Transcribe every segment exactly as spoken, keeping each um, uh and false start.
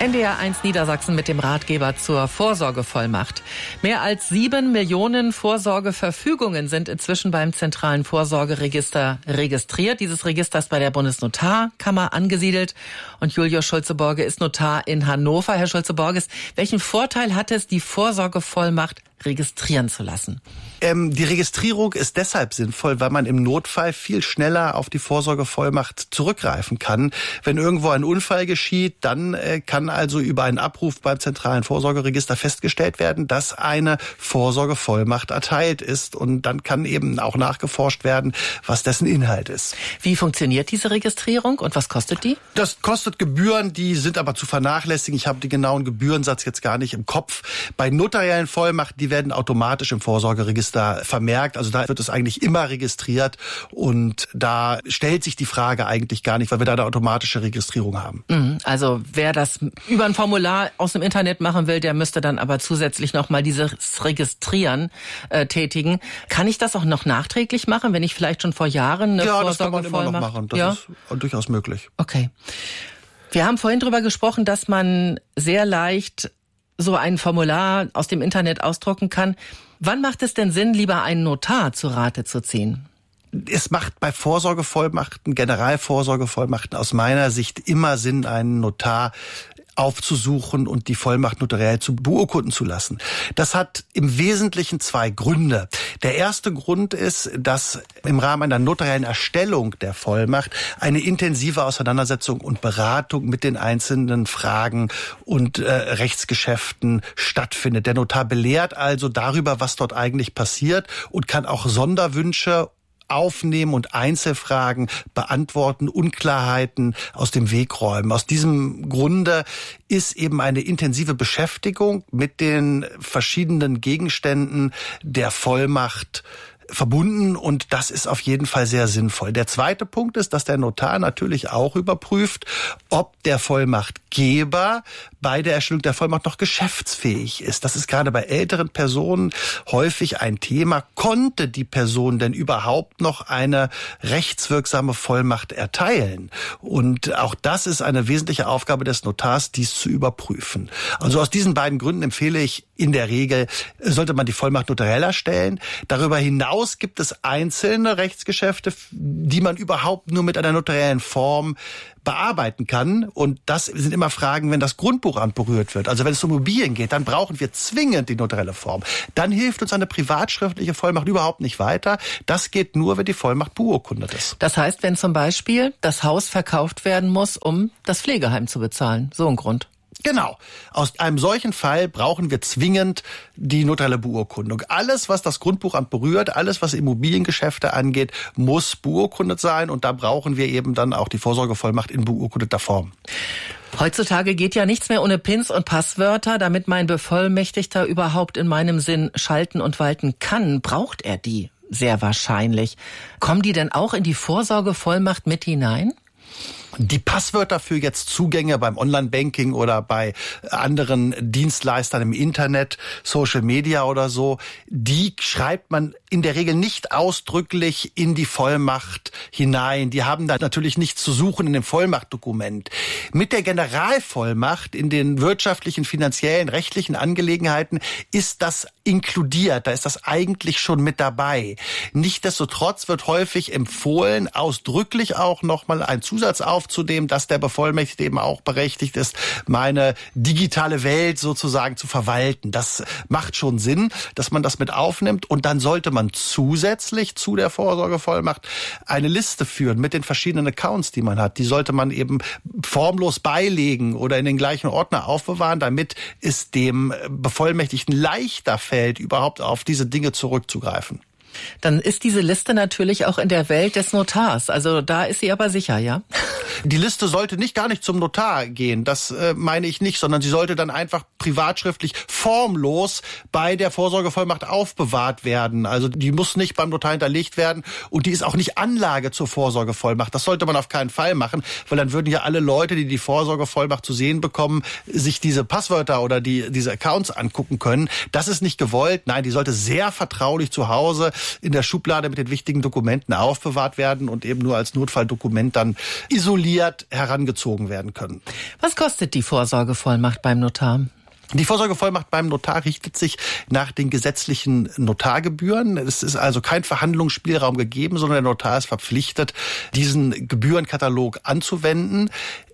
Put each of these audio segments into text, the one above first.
N D R eins Niedersachsen mit dem Ratgeber zur Vorsorgevollmacht. Mehr als sieben Millionen Vorsorgeverfügungen sind inzwischen beim zentralen Vorsorgeregister registriert. Dieses Register ist bei der Bundesnotarkammer angesiedelt. Und Julius Schulze-Borge ist Notar in Hannover. Herr Schulze-Borges, welchen Vorteil hat es, die Vorsorgevollmacht registrieren zu lassen? Ähm, die Registrierung ist deshalb sinnvoll, weil man im Notfall viel schneller auf die Vorsorgevollmacht zurückgreifen kann. Wenn irgendwo ein Unfall geschieht, dann äh, kann also über einen Abruf beim zentralen Vorsorgeregister festgestellt werden, dass eine Vorsorgevollmacht erteilt ist. Und dann kann eben auch nachgeforscht werden, was dessen Inhalt ist. Wie funktioniert diese Registrierung und was kostet die? Das kostet Gebühren, die sind aber zu vernachlässigen. Ich habe die genauen Gebührensatz jetzt gar nicht im Kopf. Bei notariellen Vollmachten, die werden automatisch im Vorsorgeregister vermerkt. Also da wird es eigentlich immer registriert und da stellt sich die Frage eigentlich gar nicht, weil wir da eine automatische Registrierung haben. Also wer das über ein Formular aus dem Internet machen will, der müsste dann aber zusätzlich nochmal dieses Registrieren äh, tätigen. Kann ich das auch noch nachträglich machen, wenn ich vielleicht schon vor Jahren eine ja, Vorsorgevollmacht... Ja, das kann man immer noch machen. Das ja? ist durchaus möglich. Okay. Wir haben vorhin drüber gesprochen, dass man sehr leicht so ein Formular aus dem Internet ausdrucken kann. Wann macht es denn Sinn, lieber einen Notar zu Rate zu ziehen? Es macht bei Vorsorgevollmachten, Generalvorsorgevollmachten aus meiner Sicht immer Sinn, einen Notar aufzusuchen und die Vollmacht notariell zu beurkunden zu lassen. Das hat im Wesentlichen zwei Gründe. Der erste Grund ist, dass im Rahmen einer notariellen Erstellung der Vollmacht eine intensive Auseinandersetzung und Beratung mit den einzelnen Fragen und äh, Rechtsgeschäften stattfindet. Der Notar belehrt also darüber, was dort eigentlich passiert und kann auch Sonderwünsche aufnehmen und Einzelfragen beantworten, Unklarheiten aus dem Weg räumen. Aus diesem Grunde ist eben eine intensive Beschäftigung mit den verschiedenen Gegenständen der Vollmacht verbunden und das ist auf jeden Fall sehr sinnvoll. Der zweite Punkt ist, dass der Notar natürlich auch überprüft, ob der Vollmachtgeber bei der Erstellung der Vollmacht noch geschäftsfähig ist. Das ist gerade bei älteren Personen häufig ein Thema. Konnte die Person denn überhaupt noch eine rechtswirksame Vollmacht erteilen? Und auch das ist eine wesentliche Aufgabe des Notars, dies zu überprüfen. Also aus diesen beiden Gründen empfehle ich in der Regel, sollte man die Vollmacht notariell erstellen. Darüber hinaus gibt es einzelne Rechtsgeschäfte, die man überhaupt nur mit einer notariellen Form bearbeiten kann. Und das sind immer Fragen, wenn das Grundbuchamt berührt wird. Also wenn es um Immobilien geht, dann brauchen wir zwingend die notarielle Form. Dann hilft uns eine privatschriftliche Vollmacht überhaupt nicht weiter. Das geht nur, wenn die Vollmacht beurkundet ist. Das heißt, wenn zum Beispiel das Haus verkauft werden muss, um das Pflegeheim zu bezahlen. So ein Grund. Genau. Aus einem solchen Fall brauchen wir zwingend die notarielle Beurkundung. Alles, was das Grundbuchamt berührt, alles, was Immobiliengeschäfte angeht, muss beurkundet sein. Und da brauchen wir eben dann auch die Vorsorgevollmacht in beurkundeter Form. Heutzutage geht ja nichts mehr ohne Pins und Passwörter. Damit mein Bevollmächtigter überhaupt in meinem Sinn schalten und walten kann, braucht er die sehr wahrscheinlich. Kommen die denn auch in die Vorsorgevollmacht mit hinein? Die Passwörter für jetzt Zugänge beim Online-Banking oder bei anderen Dienstleistern im Internet, Social Media oder so, die schreibt man in der Regel nicht ausdrücklich in die Vollmacht hinein. Die haben da natürlich nichts zu suchen in dem Vollmachtdokument. Mit der Generalvollmacht in den wirtschaftlichen, finanziellen, rechtlichen Angelegenheiten ist das inkludiert. Da ist das eigentlich schon mit dabei. Nichtsdestotrotz wird häufig empfohlen, ausdrücklich auch nochmal ein Zusatz aufzunehmen, dass der Bevollmächtigte eben auch berechtigt ist, meine digitale Welt sozusagen zu verwalten. Das macht schon Sinn, dass man das mit aufnimmt und dann sollte man zusätzlich zu der Vorsorgevollmacht eine Liste führen mit den verschiedenen Accounts, die man hat. Die sollte man eben formlos beilegen oder in den gleichen Ordner aufbewahren, damit es dem Bevollmächtigten leichter fällt, überhaupt auf diese Dinge zurückzugreifen. Dann ist diese Liste natürlich auch in der Welt des Notars. Also da ist sie aber sicher, ja? Die Liste sollte nicht gar nicht zum Notar gehen, das äh, meine ich nicht, sondern sie sollte dann einfach privatschriftlich formlos bei der Vorsorgevollmacht aufbewahrt werden. Also die muss nicht beim Notar hinterlegt werden und die ist auch nicht Anlage zur Vorsorgevollmacht. Das sollte man auf keinen Fall machen, weil dann würden ja alle Leute, die die Vorsorgevollmacht zu sehen bekommen, sich diese Passwörter oder die diese Accounts angucken können. Das ist nicht gewollt. Nein, die sollte sehr vertraulich zu Hause in der Schublade mit den wichtigen Dokumenten aufbewahrt werden und eben nur als Notfalldokument dann isoliert herangezogen werden können. Was kostet die Vorsorgevollmacht beim Notar? Die Vorsorgevollmacht beim Notar richtet sich nach den gesetzlichen Notargebühren. Es ist also kein Verhandlungsspielraum gegeben, sondern der Notar ist verpflichtet, diesen Gebührenkatalog anzuwenden,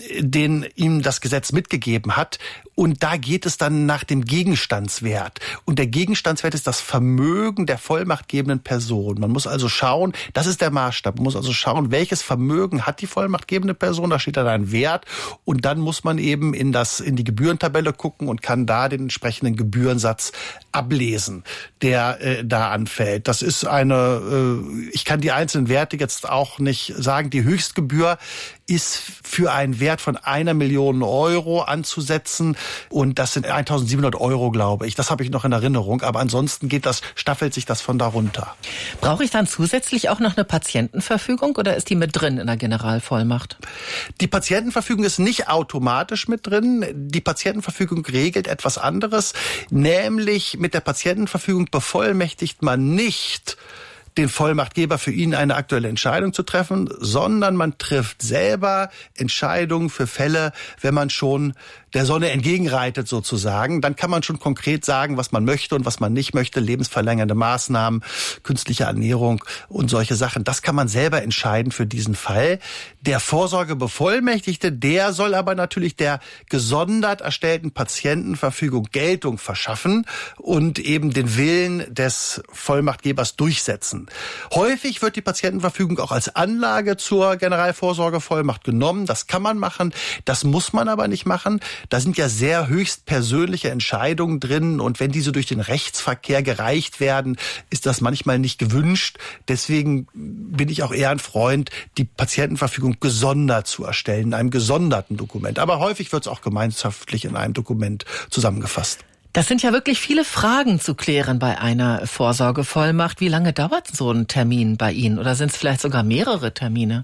den ihm das Gesetz mitgegeben hat. Und da geht es dann nach dem Gegenstandswert. Und der Gegenstandswert ist das Vermögen der vollmachtgebenden Person. Man muss also schauen, das ist der Maßstab. Man muss also schauen, welches Vermögen hat die vollmachtgebende Person. Da steht dann ein Wert. Und dann muss man eben in das, in die Gebührentabelle gucken und kann da den entsprechenden Gebührensatz ablesen, der äh, da anfällt. Das ist eine, äh, ich kann die einzelnen Werte jetzt auch nicht sagen. Die Höchstgebühr ist für einen Wert von einer Million Euro anzusetzen. Und das sind eintausendsiebenhundert Euro, glaube ich. Das habe ich noch in Erinnerung. Aber ansonsten geht das, staffelt sich das von darunter. Brauche ich dann zusätzlich auch noch eine Patientenverfügung oder ist die mit drin in der Generalvollmacht? Die Patientenverfügung ist nicht automatisch mit drin. Die Patientenverfügung regelt etwas anderes. Nämlich mit der Patientenverfügung bevollmächtigt man nicht den Vollmachtgeber, für ihn eine aktuelle Entscheidung zu treffen, sondern man trifft selber Entscheidungen für Fälle, wenn man schon der Sonne entgegenreitet sozusagen. Dann kann man schon konkret sagen, was man möchte und was man nicht möchte, lebensverlängernde Maßnahmen, künstliche Ernährung und solche Sachen. Das kann man selber entscheiden für diesen Fall. Der Vorsorgebevollmächtigte, der soll aber natürlich der gesondert erstellten Patientenverfügung Geltung verschaffen und eben den Willen des Vollmachtgebers durchsetzen. Häufig wird die Patientenverfügung auch als Anlage zur Generalvorsorgevollmacht genommen. Das kann man machen, das muss man aber nicht machen. Da sind ja sehr höchst persönliche Entscheidungen drin und wenn diese durch den Rechtsverkehr gereicht werden, ist das manchmal nicht gewünscht. Deswegen bin ich auch eher ein Freund, die Patientenverfügung gesondert zu erstellen, in einem gesonderten Dokument. Aber häufig wird es auch gemeinschaftlich in einem Dokument zusammengefasst. Das sind ja wirklich viele Fragen zu klären bei einer Vorsorgevollmacht. Wie lange dauert so ein Termin bei Ihnen? Oder sind es vielleicht sogar mehrere Termine?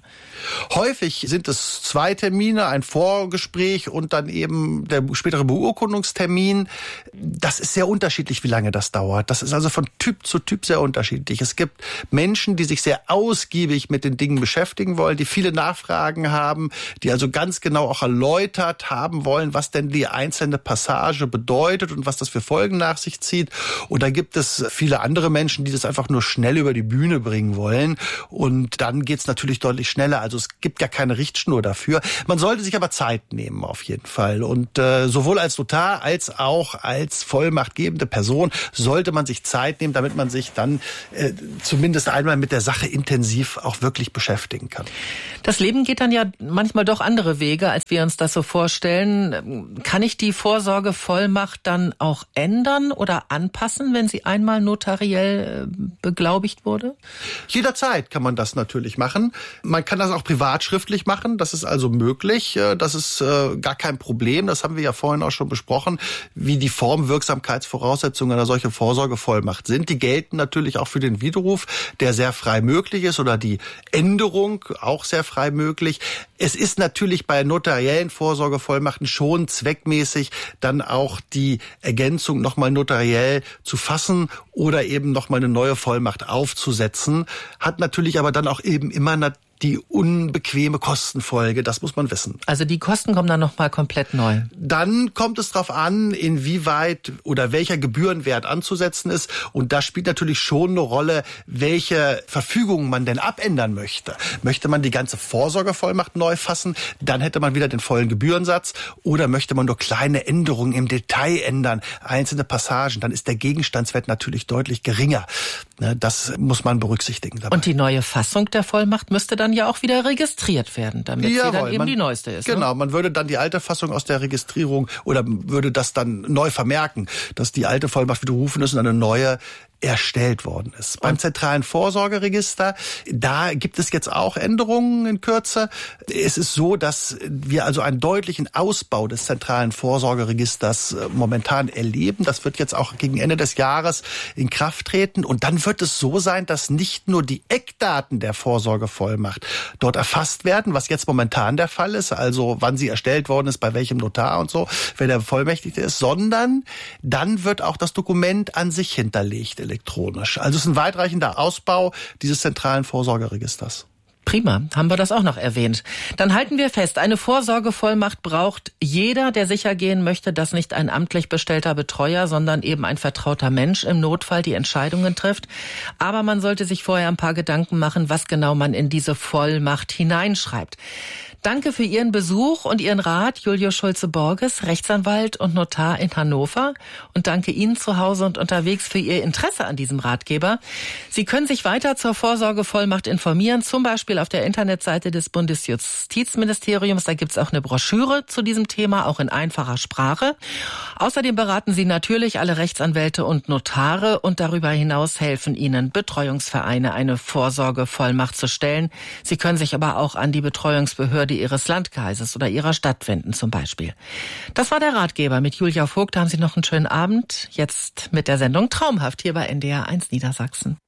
Häufig sind es zwei Termine, ein Vorgespräch und dann eben der spätere Beurkundungstermin. Das ist sehr unterschiedlich, wie lange das dauert. Das ist also von Typ zu Typ sehr unterschiedlich. Es gibt Menschen, die sich sehr ausgiebig mit den Dingen beschäftigen wollen, die viele Nachfragen haben, die also ganz genau auch erläutert haben wollen, was denn die einzelne Passage bedeutet und was das für Folgen nach sich zieht. Und da gibt es viele andere Menschen, die das einfach nur schnell über die Bühne bringen wollen. Und dann geht's natürlich deutlich schneller. Also es gibt ja keine Richtschnur dafür. Man sollte sich aber Zeit nehmen auf jeden Fall. Und äh, sowohl als Notar als auch als vollmachtgebende Person sollte man sich Zeit nehmen, damit man sich dann äh, zumindest einmal mit der Sache intensiv auch wirklich beschäftigen kann. Das Leben geht dann ja manchmal doch andere Wege, als wir uns das so vorstellen. Kann ich die Vorsorgevollmacht dann auch ändern oder anpassen, wenn sie einmal notariell beglaubigt wurde? Jederzeit kann man das natürlich machen. Man kann das auch privat schriftlich machen. Das ist also möglich. Das ist gar kein Problem. Das haben wir ja vorhin auch schon besprochen, wie die Formwirksamkeitsvoraussetzungen einer solchen Vorsorgevollmacht sind. Die gelten natürlich auch für den Widerruf, der sehr frei möglich ist, oder die Änderung auch sehr frei möglich. Es ist natürlich bei notariellen Vorsorgevollmachten schon zweckmäßig, dann auch die Ergänzung nochmal notariell zu fassen oder eben nochmal eine neue Vollmacht aufzusetzen. Hat natürlich aber dann auch eben immer die unbequeme Kostenfolge, das muss man wissen. Also die Kosten kommen dann nochmal komplett neu? Dann kommt es darauf an, inwieweit oder welcher Gebührenwert anzusetzen ist. Und da spielt natürlich schon eine Rolle, welche Verfügungen man denn abändern möchte. Möchte man die ganze Vorsorgevollmacht neu fassen, dann hätte man wieder den vollen Gebührensatz. Oder möchte man nur kleine Änderungen im Detail ändern, einzelne Passagen, dann ist der Gegenstandswert natürlich deutlich geringer. Das muss man berücksichtigen dabei. Und die neue Fassung der Vollmacht müsste dann ja auch wieder registriert werden, damit Jawohl, sie dann eben man, die neueste ist. Genau, ne? Man würde dann die alte Fassung aus der Registrierung oder würde das dann neu vermerken, dass die alte Vollmacht widerrufen ist und eine neue erstellt worden ist. Beim zentralen Vorsorgeregister, da gibt es jetzt auch Änderungen in Kürze. Es ist so, dass wir also einen deutlichen Ausbau des zentralen Vorsorgeregisters momentan erleben. Das wird jetzt auch gegen Ende des Jahres in Kraft treten. Und dann wird es so sein, dass nicht nur die Eckdaten der Vorsorgevollmacht dort erfasst werden, was jetzt momentan der Fall ist, also wann sie erstellt worden ist, bei welchem Notar und so, wer der Bevollmächtigte ist, sondern dann wird auch das Dokument an sich hinterlegt, elektronisch. Also es ist ein weitreichender Ausbau dieses zentralen Vorsorgeregisters. Prima, haben wir das auch noch erwähnt. Dann halten wir fest, eine Vorsorgevollmacht braucht jeder, der sicher gehen möchte, dass nicht ein amtlich bestellter Betreuer, sondern eben ein vertrauter Mensch im Notfall die Entscheidungen trifft. Aber man sollte sich vorher ein paar Gedanken machen, was genau man in diese Vollmacht hineinschreibt. Danke für Ihren Besuch und Ihren Rat, Julius Schulze-Borges, Rechtsanwalt und Notar in Hannover. Und danke Ihnen zu Hause und unterwegs für Ihr Interesse an diesem Ratgeber. Sie können sich weiter zur Vorsorgevollmacht informieren, zum Beispiel auf der Internetseite des Bundesjustizministeriums. Da gibt's auch eine Broschüre zu diesem Thema, auch in einfacher Sprache. Außerdem beraten Sie natürlich alle Rechtsanwälte und Notare und darüber hinaus helfen Ihnen Betreuungsvereine, eine Vorsorgevollmacht zu stellen. Sie können sich aber auch an die Betreuungsbehörde Ihres Landkreises oder Ihrer Stadt wenden zum Beispiel. Das war der Ratgeber mit Julia Vogt. Da haben Sie noch einen schönen Abend. Jetzt mit der Sendung Traumhaft hier bei N D R eins Niedersachsen.